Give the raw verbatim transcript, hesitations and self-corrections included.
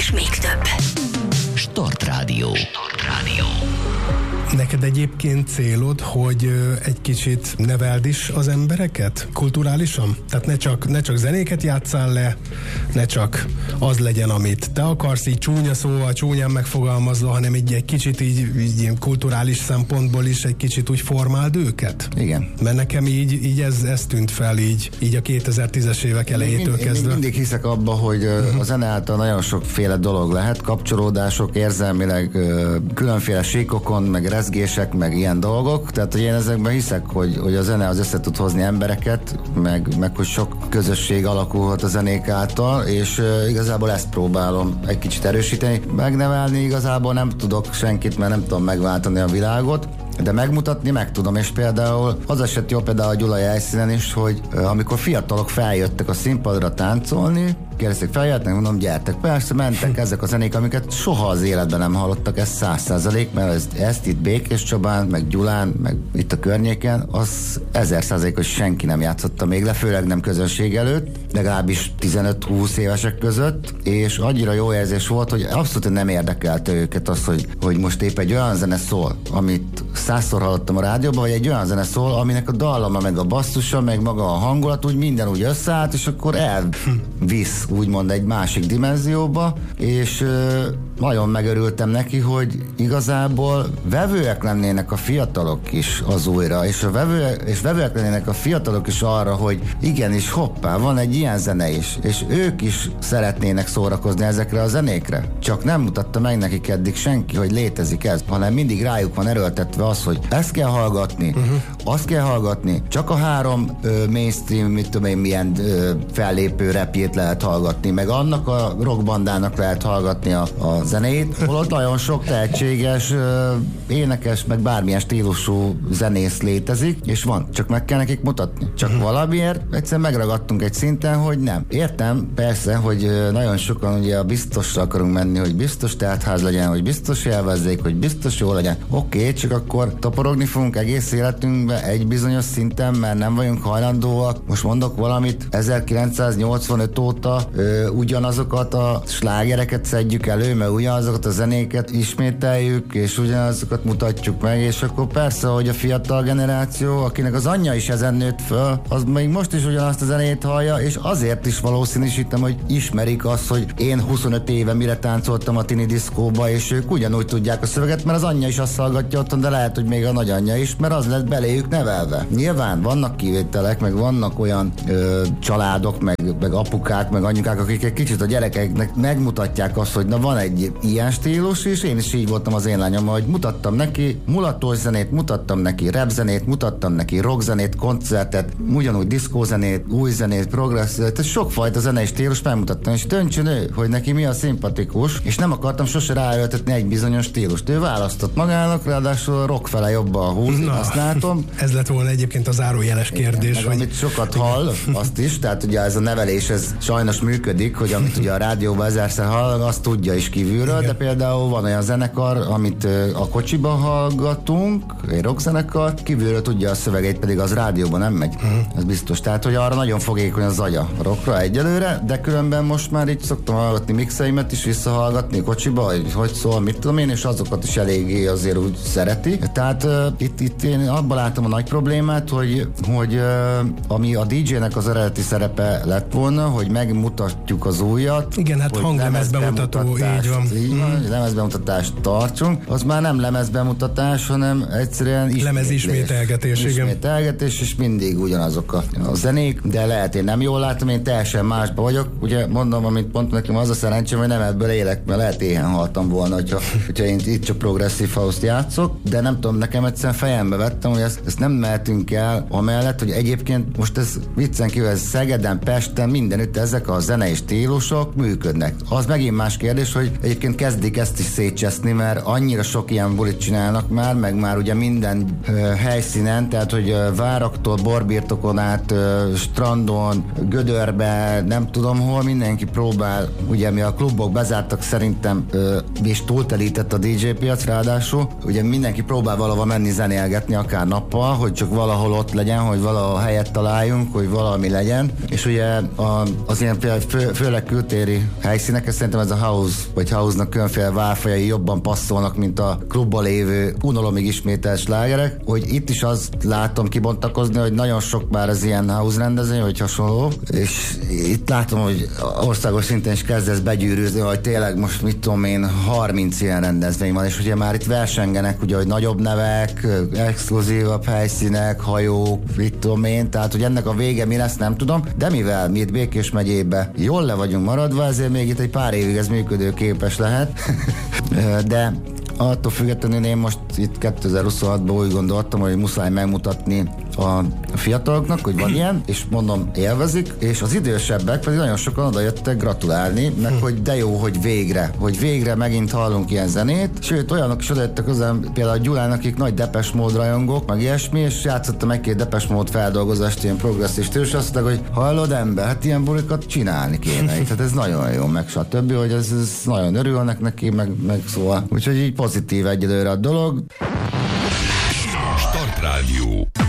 és még több. Start Rádió. Start Rádió. Neked egyébként célod, hogy egy kicsit neveld is az embereket kulturálisan? Tehát ne csak, ne csak zenéket játsszál le, ne csak az legyen, amit te akarsz, így csúnya szóval, csúnyán megfogalmazva, hanem így egy kicsit így, így ilyen kulturális szempontból is egy kicsit úgy formáld őket? Igen. Mert nekem így, így ez, ez tűnt fel így, így a kétezer-tízes évek elejétől mind, kezdve. Én mindig hiszek abba, hogy uh-huh. a zene által nagyon sokféle dolog lehet, kapcsolódások, érzelmileg különféle síkokon, meg rezgések, meg ilyen dolgok, tehát hogy én ezekben hiszek, hogy, hogy a zene az össze tud hozni embereket, meg, meg hogy sok közösség alakulhat a zenék által, és uh, igazából ezt próbálom egy kicsit erősíteni. Megnevelni igazából nem tudok senkit, mert nem tudom megváltani a világot, de megmutatni meg tudom, és például az esett jó például a Gyulai helyszínen is, hogy uh, amikor fiatalok feljöttek a színpadra táncolni, kérdezték, feljöttnek, mondom, gyertek, persze, mentek ezek a zenék, amiket soha az életben nem hallottak, ez száz százalék, mert ezt, ezt itt Békés Csabán, meg Gyulán, meg itt a környéken, az ezer százalék, hogy senki nem játszotta még le, főleg nem közönség előtt, legalábbis tizenöt-húsz évesek között, és annyira jó érzés volt, hogy abszolút nem érdekelte őket az, hogy, hogy most épp egy olyan zene szól, amit százszor hallottam a rádióban, vagy egy olyan zene szól, aminek a dallama, meg a basszusa, meg maga a hangulat, úgy minden úgy összeállt, és akkor elvisz úgymond egy másik dimenzióba, és ö, nagyon megörültem neki, hogy igazából vevőek lennének a fiatalok is az újra, és, a vevő, és vevőek lennének a fiatalok is arra, hogy igenis hoppá, van egy ilyen zene is, és ők is szeretnének szórakozni ezekre a zenékre. Csak nem mutatta meg nekik eddig senki, hogy létezik ez, hanem mindig rájuk van erőltetve az, hogy ezt kell hallgatni, uh-huh. azt kell hallgatni, csak a három ö, mainstream, mit tudom én, milyen ö, fellépő repjét lehet hallgatni, meg annak a rockbandának lehet hallgatni a, a zenét, holott nagyon sok tehetséges ö, énekes, meg bármilyen stílusú zenész létezik, és van, csak meg kell nekik mutatni. Csak uh-huh. valamiért egyszerűen megragadtunk egy szinten, hogy nem. Értem, persze, hogy ö, nagyon sokan ugye a biztosra akarunk menni, hogy biztos teltház legyen, hogy biztos élvezzék, hogy biztos jó legyen. Oké, okay, csak akkor toporogni fogunk egész életünkbe egy bizonyos szinten, mert nem vagyunk hajlandóak. Most mondok valamit, ezerkilencszáznyolcvanöt óta ö, ugyanazokat a slágereket szedjük elő, mert ugyanazokat a zenéket ismételjük, és ugyanazokat mutatjuk meg, és akkor persze, hogy a fiatal generáció, akinek az anyja is ezen nőtt föl, az még most is ugyanazt a zenét hallja, és azért is valószínűsítem, hogy ismerik azt, hogy én huszonöt éve mire táncoltam a tini diszkóba, és ők ugyanúgy tudják a szöveget, mert az anyja is azt hallgatja otthon, de lehet, hogy még a nagyanyja is, mert az lett beléjük nevelve. Nyilván vannak kivételek, meg vannak olyan ö, családok, meg, meg apukák, meg anyukák, akik egy kicsit a gyerekeknek megmutatják azt, hogy na van egy ilyen stílus, és én is így voltam az én lányommal, hogy mutattam neki mulatós zenét, mutattam neki rap zenét, mutattam neki rock zenét, koncertet, ugyanúgy diszkózenét, új zenét, progresszív, tehát sokfajta zenei stílus megmutattam, és döntsön ő, hogy neki mi a szimpatikus, és nem akartam sose ráöltetni egy bizonyos stílust. Ő választott magának, ráadásul rock fele jobban húz, na, azt látom. Ez lett volna egyébként a zárójeles kérdés. Igen, hogy... amit sokat hall, azt is, tehát ugye ez a nevelés, ez sajnos működik, hogy amit ugye a rádióban ezerszer hall, azt tudja is kívülről, igen. De például van olyan zenekar, amit a kocsiba hallgatunk, egy rockzenekar, kívülről tudja a szövegét, pedig az rádióban nem megy. Uh-huh. Ez biztos. Tehát, hogy arra nagyon fogékony az agya a rockra egyelőre, de különben most már így szoktam hallgatni mixeimet is visszahallgatni kocsiba, hogy hogy szól, mit tudom én, és azokat is eléggé azért úgy szereti. Tehát uh, itt, itt én abban látom a nagy problémát, hogy, hogy uh, ami a dé jének az eredeti szerepe lett volna, hogy megmutatjuk az újat. Igen, hát hanglemezbemutató, így van. Így van, mm. lemezbemutatást tartsunk. Az már nem lemezbemutatás, hanem egyszerűen lemez ismételgetés, igen. Ismételgetés, és mindig ugyanazok a, a zenék, de lehet én nem jól látom, én teljesen másba vagyok. Ugye mondom, amit pont nekem az a szerencsém, hogy nem ebből élek, mert lehet éhen haltam volna, hogyha, hogyha én itt csak progresszív house-t játszok, de nem tudom, nekem egyszerűen fejembe vettem, hogy ezt, ezt nem mehetünk el amellett, hogy egyébként most ez viccen kívül, ez Szegeden, Pesten, mindenütt ezek a zenei stílusok működnek. Az megint más kérdés, hogy egyébként egyébként kezdik ezt is szétcseszni, mert annyira sok ilyen bulit csinálnak már, meg már ugye minden ö, helyszínen, tehát hogy ö, váraktól, borbirtokon át, ö, strandon, gödörbe, nem tudom hol, mindenki próbál, ugye mi a klubok bezártak szerintem, ö, és túltelített a dé dzsé piac ráadásul, ugye mindenki próbál valahova menni zenélgetni, akár nappal, hogy csak valahol ott legyen, hogy valahol helyet találjunk, hogy valami legyen, és ugye a, az ilyen fő, főleg kültéri helyszínek, szerintem ez a house, vagy house-nak különféle válfajai jobban passzolnak, mint a klubban lévő unalomig ismételt slágerek, hogy itt is azt látom kibontakozni, hogy nagyon sok már az ilyen house rendezvény, vagy hasonló, és itt látom, hogy országos szinten is kezd ez begyűrűzni, hogy tényleg most mit tudom én, harminc ilyen rendezvény van, és ugye már itt versengenek, ugye, hogy nagyobb nevek, exkluzívabb helyszínek, hajók, mit tudom én, tehát, hogy ennek a vége mi lesz, nem tudom, de mivel mi itt Békés megyébe jól le vagyunk maradva, ezért még itt egy pár évig ez működőképes lehet, de attól függetlenül én most itt kétezer-huszonhatban úgy gondoltam, hogy muszáj megmutatni a fiataloknak, hogy van ilyen, és mondom, élvezik, és az idősebbek pedig nagyon sokan oda jöttek gratulálni, meg hogy de jó, hogy végre, hogy végre megint hallunk ilyen zenét, sőt, olyanok is odajöttek hozzám, például Gyulán, akik nagy Depeche Mode rajongók, meg ilyesmi, és játszottam egy-két Depeche Mode feldolgozást, ilyen progresszív stílus, azt mondták, hogy hallod ember, hát ilyen bulikat csinálni kéne, tehát ez nagyon jó, meg stb., hogy ez, ez nagyon örülnek neki, meg, meg szóval, úgyhogy így pozitív egyelőre a dolog. Startrádió.